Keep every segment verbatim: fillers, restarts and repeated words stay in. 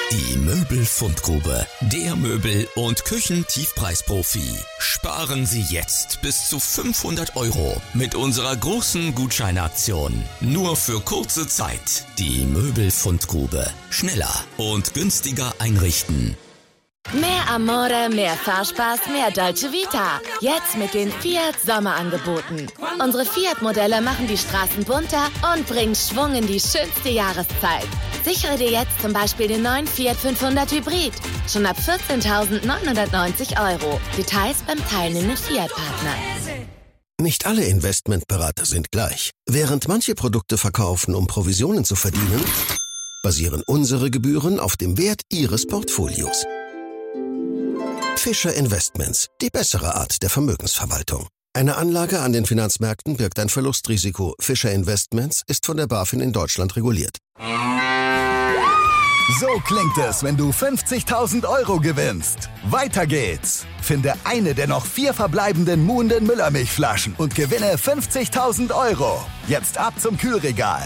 Die Möbelfundgrube, der Möbel- und Küchentiefpreisprofi. Sparen Sie jetzt bis zu fünfhundert Euro mit unserer großen Gutscheinaktion. Nur für kurze Zeit. Die Möbelfundgrube. Schneller und günstiger einrichten. Mehr Amore, mehr Fahrspaß, mehr Dolce Vita. Jetzt mit den Fiat Sommerangeboten. Unsere Fiat-Modelle machen die Straßen bunter und bringen Schwung in die schönste Jahreszeit. Sichere dir jetzt zum Beispiel den neuen Fiat fünfhundert Hybrid. Schon ab vierzehntausendneunhundertneunzig Euro. Details beim teilnehmenden Fiat-Partner. Nicht alle Investmentberater sind gleich. Während manche Produkte verkaufen, um Provisionen zu verdienen, basieren unsere Gebühren auf dem Wert Ihres Portfolios. Fischer Investments, die bessere Art der Vermögensverwaltung. Eine Anlage an den Finanzmärkten birgt ein Verlustrisiko. Fischer Investments ist von der BaFin in Deutschland reguliert. So klingt es, wenn du fünfzigtausend Euro gewinnst. Weiter geht's. Finde eine der noch vier verbleibenden Muhnden Müllermilchflaschen und gewinne fünfzigtausend Euro. Jetzt ab zum Kühlregal.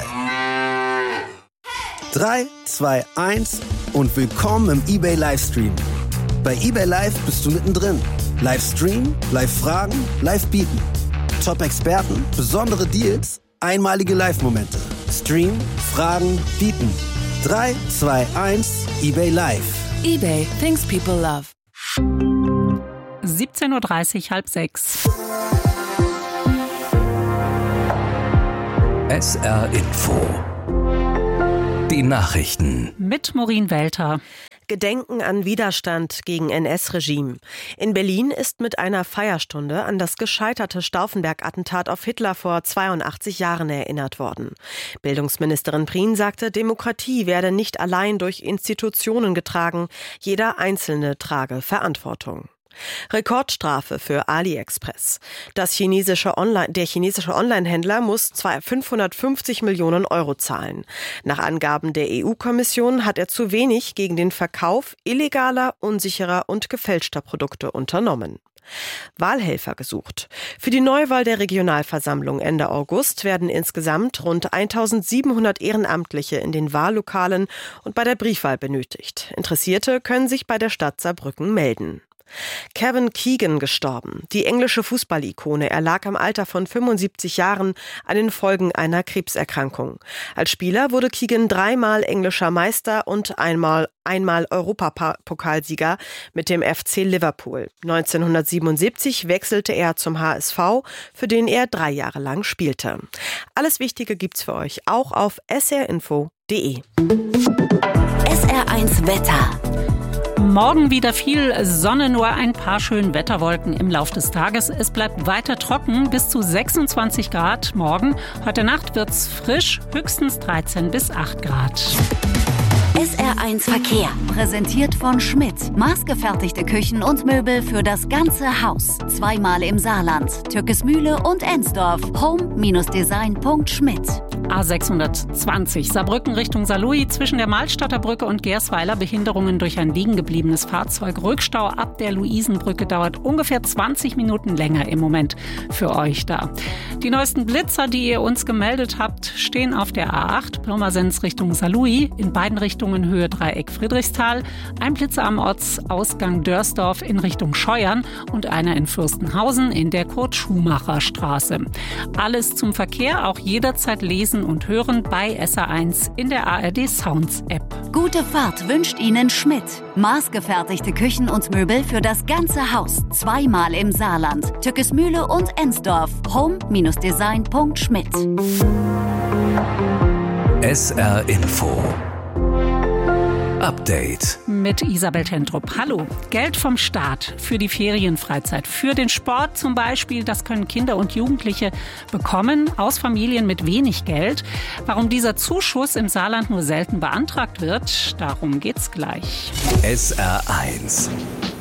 drei, zwei, eins und willkommen im eBay Livestream. Bei eBay Live bist du mittendrin. Livestream, Live-Fragen, Live-Bieten. Top-Experten, besondere Deals, einmalige Live-Momente. Stream, Fragen, Bieten. drei, zwei, eins, eBay Live. eBay, things people love. siebzehn Uhr dreißig, halb sechs. S R Info. Die Nachrichten. Mit Maureen Welter. Gedenken an Widerstand gegen N S-Regime. In Berlin ist mit einer Feierstunde an das gescheiterte Stauffenberg-Attentat auf Hitler vor zweiundachtzig Jahren erinnert worden. Bildungsministerin Prien sagte, Demokratie werde nicht allein durch Institutionen getragen, jeder Einzelne trage Verantwortung. Rekordstrafe für AliExpress. Das chinesische Online, der chinesische Onlinehändler muss fünfhundertfünfzig Millionen Euro zahlen. Nach Angaben der E U-Kommission hat er zu wenig gegen den Verkauf illegaler, unsicherer und gefälschter Produkte unternommen. Wahlhelfer gesucht. Für die Neuwahl der Regionalversammlung Ende August werden insgesamt rund eintausendsiebenhundert Ehrenamtliche in den Wahllokalen und bei der Briefwahl benötigt. Interessierte können sich bei der Stadt Saarbrücken melden. Kevin Keegan gestorben. Die englische Fußballikone erlag im Alter von fünfundsiebzig Jahren an den Folgen einer Krebserkrankung. Als Spieler wurde Keegan dreimal englischer Meister und einmal, einmal Europapokalsieger mit dem F C Liverpool. neunzehnhundertsiebenundsiebzig wechselte er zum H S V, für den er drei Jahre lang spielte. Alles Wichtige gibt's für euch auch auf s r info punkt d e. S R eins Wetter. Morgen wieder viel Sonne, nur ein paar schöne Wetterwolken im Lauf des Tages. Es bleibt weiter trocken, bis zu sechsundzwanzig Grad morgen. Heute Nacht wird's frisch, höchstens dreizehn bis acht Grad. S R eins Verkehr, präsentiert von Schmidt. Maßgefertigte Küchen und Möbel für das ganze Haus. Zweimal im Saarland, Türkesmühle und Ensdorf. home Design punkt schmidt. A sechshundertzwanzig Saarbrücken Richtung Saarlouis zwischen der Malstadter Brücke und Gersweiler. Behinderungen durch ein liegen gebliebenes Fahrzeug. Rückstau ab der Luisenbrücke dauert ungefähr zwanzig Minuten länger im Moment für euch da. Die neuesten Blitzer, die ihr uns gemeldet habt, stehen auf der A acht Pirmasens Richtung Saarlouis. In beiden Richtungen Höhe Dreieck Friedrichsthal. Ein Blitzer am Ortsausgang Dörsdorf in Richtung Scheuern und einer in Fürstenhausen in der Kurt-Schumacher-Straße. Alles zum Verkehr, auch jederzeit lesen und hören bei S R eins in der A R D Sounds App. Gute Fahrt wünscht Ihnen Schmidt. Maßgefertigte Küchen und Möbel für das ganze Haus. Zweimal im Saarland, Türkesmühle und Ensdorf. home Design punkt schmidt. S R Info. Update. Mit Isabel Tentrup. Hallo. Geld vom Staat für die Ferienfreizeit, für den Sport zum Beispiel, das können Kinder und Jugendliche bekommen aus Familien mit wenig Geld. Warum dieser Zuschuss im Saarland nur selten beantragt wird, darum geht's gleich. S R eins.